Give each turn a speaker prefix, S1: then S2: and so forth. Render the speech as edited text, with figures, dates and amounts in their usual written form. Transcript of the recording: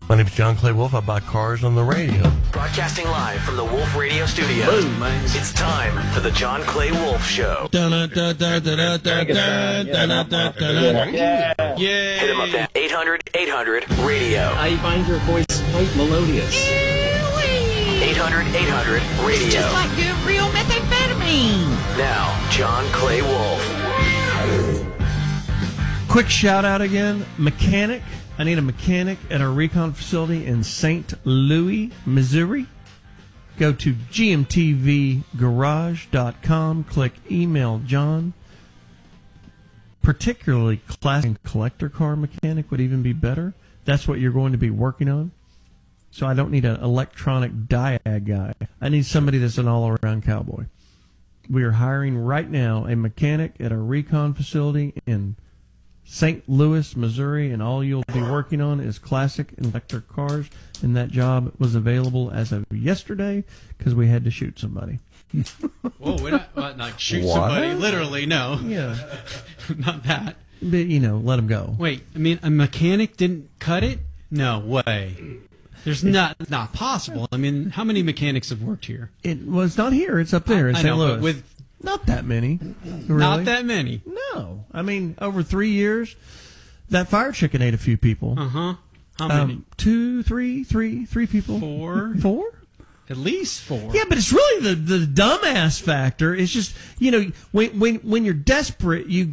S1: My name is John Clay Wolf. I buy cars on the radio.
S2: Broadcasting live from the Wolf Radio Studios.
S3: Boom, man.
S2: It's time for the John Clay Wolf Show.
S3: Yeah.
S2: Hit him up at 800-800-RADIO.
S4: I find your voice quite melodious.
S2: 800-800-RADIO.
S5: Just like good real methamphetamine.
S2: Now, John Clay Wolf.
S1: Quick shout out again. Mechanic. I need a mechanic at our recon facility in St. Louis, Missouri. Go to gmtvgarage.com. Click email John. Particularly classic and collector car mechanic would even be better. That's what you're going to be working on. So I don't need an electronic diag guy. I need somebody that's an all-around cowboy. We are hiring right now a mechanic at our recon facility in St. Louis, Missouri, and all you'll be working on is classic and electric cars, and that job was available as of yesterday because we had to shoot somebody.
S3: Whoa, we're not like shoot somebody, literally, no.
S1: Yeah.
S3: Not that.
S1: But, let them go.
S3: Wait, I mean, a mechanic didn't cut it? No way. There's not possible. I mean, how many mechanics have worked here?
S1: It was not here. It's up there in
S3: I
S1: St.
S3: know,
S1: Louis.
S3: but with
S1: not that many. Really.
S3: Not that many.
S1: No. I mean, over 3 years, that fire chicken ate a few people.
S3: Uh-huh. How many?
S1: 2, 3 people.
S3: 4?
S1: 4?
S3: At least 4.
S1: Yeah, but it's really the dumbass factor. It's just, when you're desperate, you